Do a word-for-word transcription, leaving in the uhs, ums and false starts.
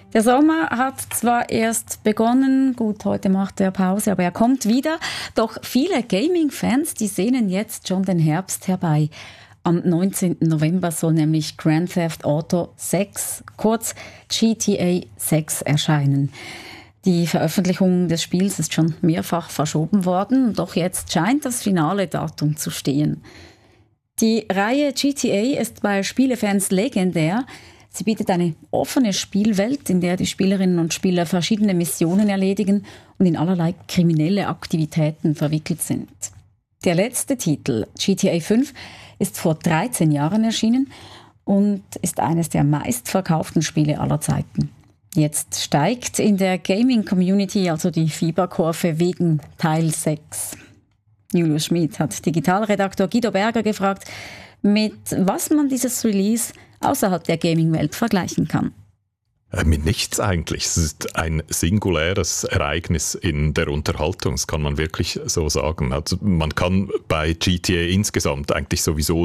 Der Sommer hat zwar erst begonnen, gut, heute macht er Pause, aber er kommt wieder. Doch viele Gaming-Fans, die sehnen jetzt schon den Herbst herbei. Am neunzehnten November soll nämlich Grand Theft Auto sechs, kurz G T A sechs, erscheinen. Die Veröffentlichung des Spiels ist schon mehrfach verschoben worden, doch jetzt scheint das finale Datum zu stehen. Die Reihe G T A ist bei Spielefans legendär. Sie bietet eine offene Spielwelt, in der die Spielerinnen und Spieler verschiedene Missionen erledigen und in allerlei kriminelle Aktivitäten verwickelt sind. Der letzte Titel, G T A fünf, ist vor dreizehn Jahren erschienen und ist eines der meistverkauften Spiele aller Zeiten. Jetzt steigt in der Gaming-Community also die Fieberkurve wegen Teil sechs. Julius Schmid hat Digitalredaktor Guido Berger gefragt, mit was man dieses Release außerhalb der Gaming-Welt vergleichen kann. Mit nichts eigentlich. Es ist ein singuläres Ereignis in der Unterhaltung, das kann man wirklich so sagen. Also man kann bei G T A insgesamt eigentlich sowieso